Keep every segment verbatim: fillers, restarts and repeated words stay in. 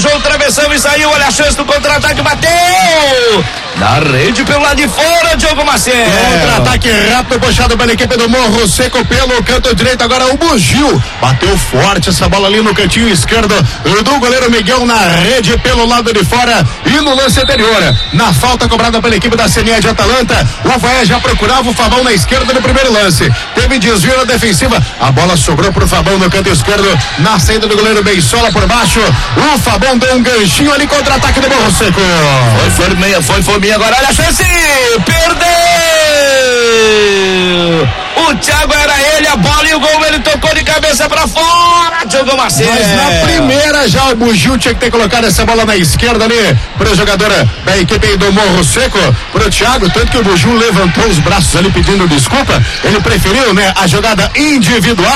beijou o travessão e saiu, olha a chance do contra-ataque, bateu na rede pelo lado de fora, Diogo Maciel. Contra-ataque rápido, puxado pela equipe do Morro Seco pelo canto direito, agora o Bugio, bateu forte essa bola ali no cantinho esquerdo do goleiro Miguel na rede pelo lado de fora, e no lance anterior, na falta cobrada pela equipe da C M E de Atalanta, o Vaé já procurava o Fabão na esquerda no primeiro lance, teve desvio na defensiva, a bola sobrou pro Fabão no canto esquerdo, na saída do goleiro Beisola por baixo, o Fabão deu um ganchinho ali, contra-ataque do Morro Seco. Foi Forminha, foi Forminha, agora olha a chance, perdeu! O Thiago era ele, a bola e o gol, ele tocou de cabeça pra fora, Diogo Maciel. Mas na primeira já o Bugio tinha que ter colocado essa bola na esquerda ali, pro jogador da equipe do Morro Seco, pro Thiago, tanto que o Bugio levantou os braços ali pedindo desculpa, ele preferiu, né, a jogada individual.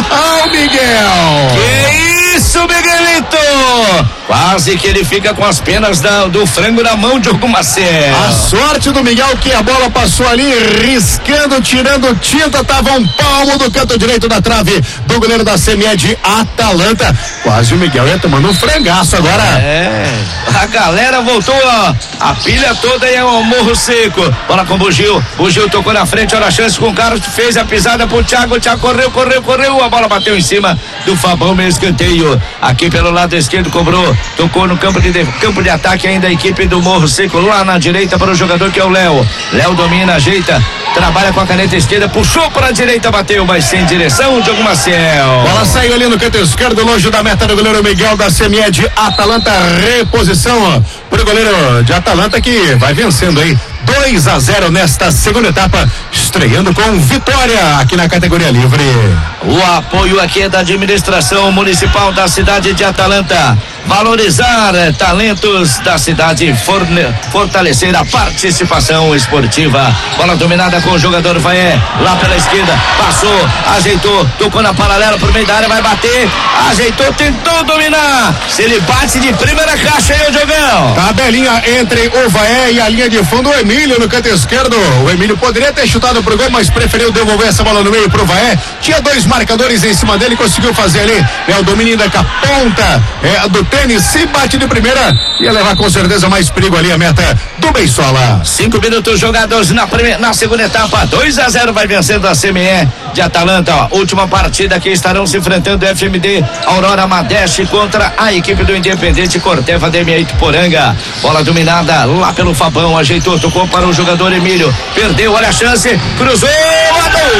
Miguel! Que isso, Miguelito! Quase que ele fica com as penas da, do frango na mão, Diogo Maciel. A sorte do Miguel que a bola passou ali, riscando, tirando tinta, tava um palmo do canto direito da trave do goleiro da C M E de Atalanta. Quase o Miguel ia tomando um frangaço agora. É, a galera voltou a, a pilha toda aí ao Morro Seco. Bola com o Bugio, Bugio tocou na frente, olha a chance com o Carlos, fez a pisada pro Thiago, o Thiago correu, correu, correu, a bola bateu em cima do Fabão, meio escanteio. Aqui pelo lado esquerdo cobrou, tocou no campo de, campo de ataque ainda a equipe do Morro Seco, lá na direita para o jogador que é o Léo. Léo domina, ajeita, trabalha com a caneta esquerda, puxou para a direita, bateu, mas sem direção, Diogo Maciel. Bola saiu ali no canto esquerdo, longe da meta do goleiro Miguel da C M E de Atalanta, reposição pro goleiro de Atalanta que vai vencendo aí dois a zero nesta segunda etapa, estreando com vitória aqui na categoria livre. O apoio aqui é da administração municipal da cidade de Atalanta. Valorizar eh, talentos da cidade, forne, fortalecer a participação esportiva. Bola dominada com o jogador Vaé, lá pela esquerda, passou, ajeitou, tocou na paralela por meio da área, vai bater, ajeitou, tentou dominar. Se ele bate de primeira caixa aí, o Diogão. Tabelinha entre o Vaé e a linha de fundo, o Emílio no canto esquerdo. O Emílio poderia ter chutado pro gol, mas preferiu devolver essa bola no meio pro Vaé. Tinha dois marcadores em cima dele, conseguiu fazer ali, é o domínio da ponta é, do tênis, se bate de primeira, ia levar com certeza mais perigo ali a meta do Beisola. Cinco minutos jogados na primeira, na segunda etapa, dois a zero vai vencendo a C M E de Atalanta, ó. Última partida aqui estarão se enfrentando F M D Aurora Madeste contra a equipe do Independente Corteva D M A Ituporanga. Bola dominada lá pelo Fabão, ajeitou, tocou para o jogador Emílio, perdeu, olha a chance, cruzou, gol!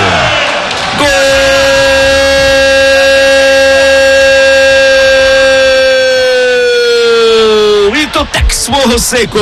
Gol! Tex Morro Seco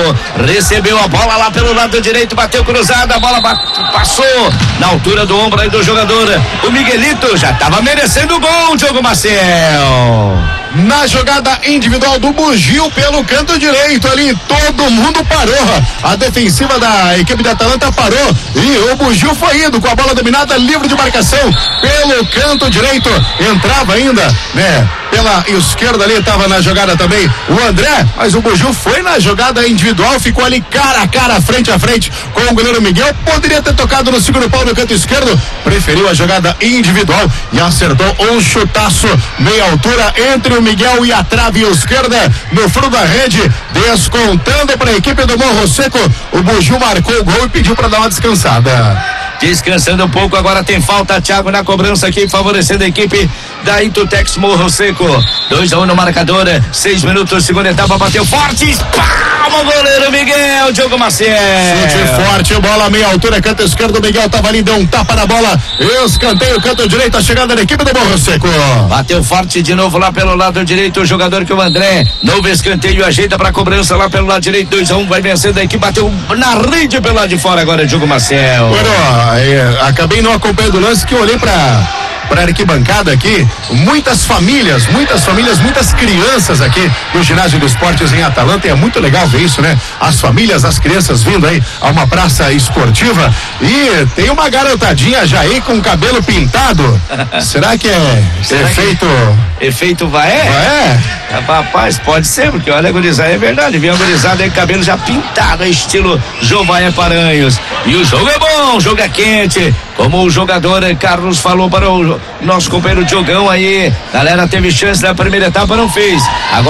recebeu a bola lá pelo lado direito, bateu cruzada, a bola bate, passou na altura do ombro aí do jogador. O Miguelito já estava merecendo o gol, Diogo Maciel. Na jogada individual do Bugio pelo canto direito ali, todo mundo parou, a defensiva da equipe da Atalanta parou e o Bugio foi indo com a bola dominada, livre de marcação pelo canto direito, entrava ainda, né, pela esquerda ali, estava na jogada também o André, mas o Bugio foi na jogada individual, ficou ali cara a cara, frente a frente com o goleiro Miguel, poderia ter tocado no segundo pau no canto esquerdo, preferiu a jogada individual e acertou um chutaço meia altura entre o Miguel e a trave esquerda no fundo da rede, descontando para a equipe do Morro Seco. O Bugio marcou o gol e pediu para dar uma descansada. Descansando um pouco, agora tem falta, Thiago na cobrança aqui, favorecendo a equipe da Itutex Morro Seco. dois a um um no marcador, seis minutos, segunda etapa, bateu forte, palma o goleiro Miguel, Diogo Maciel. Chute forte, bola meia altura, canto esquerdo, Miguel tava ali, deu um tapa na bola, escanteio, canto direito, a chegada da equipe do Morro Seco. Bateu forte de novo lá pelo lado direito, o jogador que é o André, novo escanteio, ajeita pra cobrança lá pelo lado direito, dois a um, vai vencendo a equipe, bateu na rede pelo lado de fora agora, Diogo Maciel. Bueno, é, acabei não acompanhando o lance, que eu olhei pra para arquibancada aqui, muitas famílias, muitas famílias, muitas crianças aqui no ginásio de esportes em Atalanta, e é muito legal ver isso, né? As famílias, as crianças vindo aí a uma praça esportiva, e tem uma garotadinha já aí com cabelo pintado. Será que é Será efeito que... efeito Vaé? Vaé? Rapaz, pode ser, porque olha, gurizada, é verdade, vem a gurizada aí, cabelo já pintado, estilo Jovaé Paranhos, e o jogo é bom, o jogo é quente, como o jogador Carlos falou para o nosso companheiro Diogão aí, galera teve chance na primeira etapa, não fez, agora